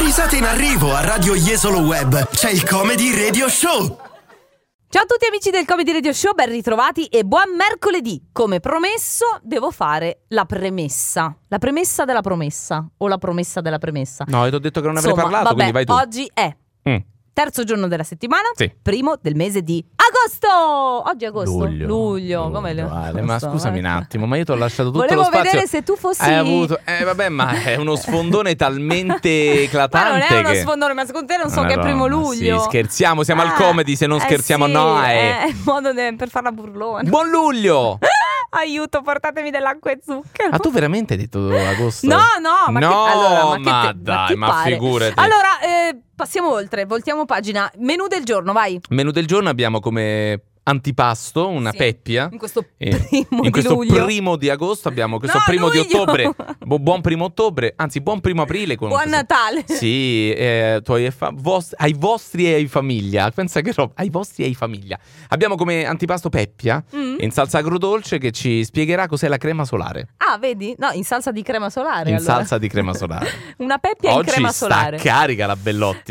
risate in arrivo a Radio Jesolo Web. C'è il Comedy Radio Show. Ciao a tutti amici del Comedy Radio Show, ben ritrovati e buon mercoledì. Come promesso devo fare la premessa. La premessa della promessa o la promessa della premessa. No, ti ho detto che non avrei parlato, vabbè, quindi vai tu. Oggi è terzo giorno della settimana, Sì. primo del mese di agosto. Oggi è agosto? Luglio. Come le... Vale, ma scusami un attimo, ma io ti ho lasciato tutto Volevo lo spazio. vedere se tu fossi... Hai avuto... vabbè, ma è uno sfondone talmente eclatante. Ma non è uno che... sfondone, ma secondo te non so che è primo luglio. Sì, scherziamo, siamo al comedy, se non scherziamo sì, no. È il modo per farla burlona. Buon luglio! Aiuto, portatemi dell'acqua e zucchero. Ma tu veramente hai detto agosto? No, ma no, allora, ma dai, ma pare? figurati. Allora, passiamo oltre, voltiamo pagina. Menù del giorno, vai. Menù del giorno abbiamo come antipasto una peppia. In questo In questo primo di agosto abbiamo questo primo di ottobre. Buon primo ottobre, anzi buon primo aprile. Buon Natale. Sì, tu ai vostri e ai famiglia. Pensa che roba, ai vostri e ai famiglia. Abbiamo come antipasto peppia in salsa agrodolce che ci spiegherà cos'è la crema solare. Ah, vedi? No, in salsa di crema solare. In allora. salsa di crema solare. Una peppia Oggi in crema solare. sta carica la Bellotti.